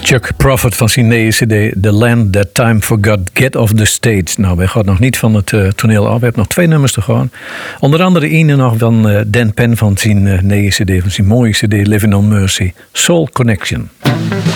Chuck Prophet van zijn nieuwe cd The Land That Time Forgot, Get Off The Stage. Nou, wij gaan nog niet van het toneel af. We hebben nog 2 nummers te gaan. Onder andere ene nog van Dan Penn van zijn nieuwe cd, van zijn mooie cd Living on Mercy, Soul Connection.